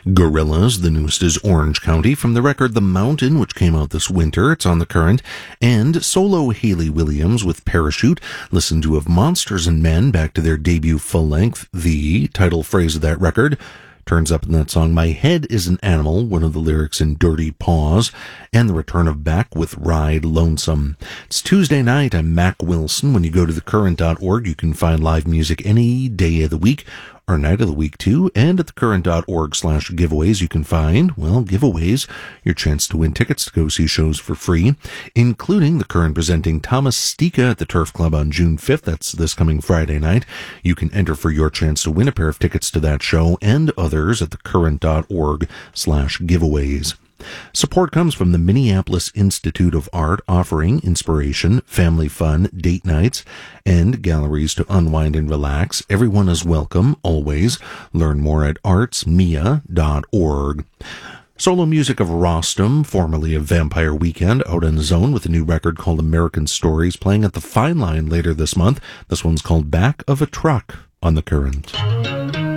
Gorillaz, the newest is Orange County, from the record The Mountain, which came out this winter. It's on The Current. And solo Hayley Williams with Parachute. Listen to Of Monsters and Men, back to their debut full-length. The title phrase of that record turns up in that song, My Head is an Animal, one of the lyrics in Dirty Paws, and the return of Beck with Ride Lonesome. It's Tuesday night. I'm Mac Wilson. When you go to thecurrent.org, you can find live music any day of the week, or night of the week too, and at thecurrent.org/giveaways you can find, well, giveaways, your chance to win tickets to go see shows for free, including The Current presenting Thomas Stika at the Turf Club on June 5th. That's this coming Friday night. You can enter for your chance to win a pair of tickets to that show and others at thecurrent.org/giveaways. Support comes from the Minneapolis Institute of Art, offering inspiration, family fun, date nights, and galleries to unwind and relax. Everyone is welcome, always. Learn more at artsmia.org. Solo music of Rostam, formerly of Vampire Weekend, out on his own with a new record called American Stories, playing at the Fine Line later this month. This one's called Back of a Truck on The Current.